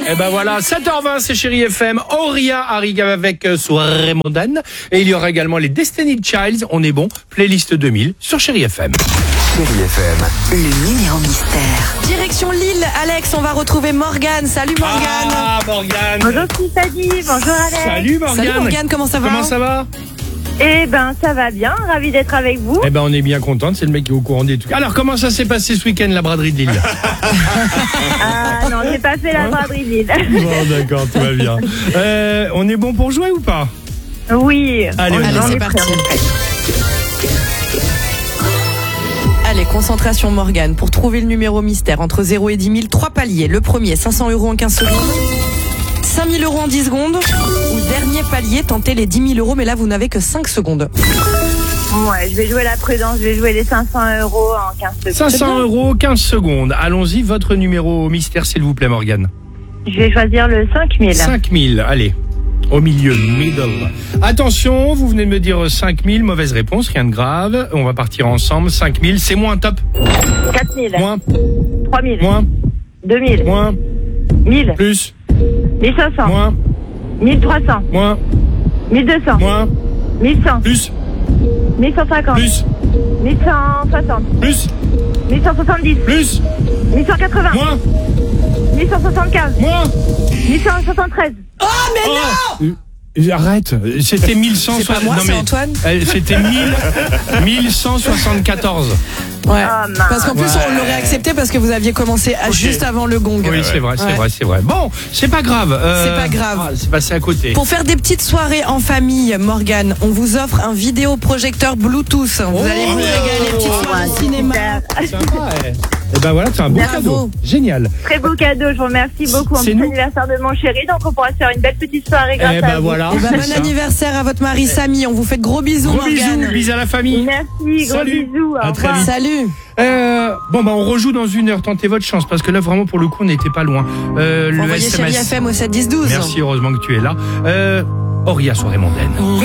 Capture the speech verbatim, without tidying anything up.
Et ben voilà, sept heures vingt, c'est Chérie F M. Auria arrive avec euh, Soirée mondaine. Et il y aura également les Destiny Childs. On est bon. Playlist deux mille sur Chérie F M. Chérie F M. Le numéro mystère. Direction Lille, Alex, on va retrouver Morgane. Salut Morgane. Ah, Morgane. Bonjour Tiffany, bonjour Alex. Salut Morgane. Salut Morgane, comment ça va? Comment ça va? Eh ben ça va bien, ravi d'être avec vous. Eh ben on est bien contente, c'est le mec qui est au courant des trucs. Alors comment ça s'est passé ce week-end, la braderie de Lille? Ah non, j'ai pas fait la braderie de Lille. Bon d'accord, tout va bien. Euh, on est bon pour jouer ou pas? Oui. Allez, on allez, est c'est prêt, parti. on est prêt. Allez, concentration Morgane. Pour trouver le numéro mystère, entre zéro et dix mille, trois paliers. Le premier, cinq cents euros en quinze secondes. cinq mille euros en dix secondes. Ou dernier palier, tentez les dix mille euros, mais là vous n'avez que cinq secondes. Ouais, je vais jouer la prudence, je vais jouer les cinq cents euros en quinze secondes. cinq cents euros, quinze secondes. Allons-y, votre numéro mystère s'il vous plaît Morgane. Je vais choisir le cinq mille. cinq mille, allez. Au milieu, middle. Attention, vous venez de me dire cinq mille, mauvaise réponse, rien de grave. On va partir ensemble. cinq mille, c'est moins top. quatre mille. Moins, trois mille. moins, deux mille. moins, mille. plus, mille cinq cents. moins, mille trois cents. moins, mille deux cents. moins, mille cent. plus, mille cent cinquante. plus, mille cent soixante. plus, mille cent soixante-dix. plus, mille cent quatre-vingts. moins, mille cent soixante-quinze. moins. mille cent soixante-treize. Oh, mais non! Euh, Arrête, c'était mille cent C'est pas moi, non, c'est mais- Antoine. Euh, C'était mille mille cent soixante-quatorze. Ouais. Oh, mince. Parce qu'en plus, Ouais. on l'aurait accepté parce que vous aviez commencé à juste avant le gong. Oui, c'est vrai, c'est Ouais. vrai, c'est vrai. Bon, c'est pas grave. euh, C'est pas grave. ah, c'est passé à côté. Pour faire des petites soirées en famille, Morgane, on vous offre un vidéoprojecteur Bluetooth. Vous Oh, allez vous régaler, petites oh, soirées ouais, cinéma. super. Sympa, eh. Eh ben voilà, c'est un beau Bravo. cadeau. Génial. Très beau cadeau, je vous remercie beaucoup. En C'est plus, nous. anniversaire de mon chéri, donc on pourra se faire une belle petite soirée grâce Eh à ben vous. voilà. Et bah, c'est bon ça. anniversaire à votre mari Samy. On vous fait de gros bisous, Gros Morgane. bisous, bisous à la famille. Merci, gros Salut. bisous. Au À très revoir. vite. Salut. Euh, bon bah on rejoue dans une heure. Tentez votre chance parce que là vraiment pour le coup on n'était pas loin. Euh, le Envoyez S M Chérie S. F M au sept dix douze. Merci, heureusement que tu es là. Euh, Auria soirée mondaine.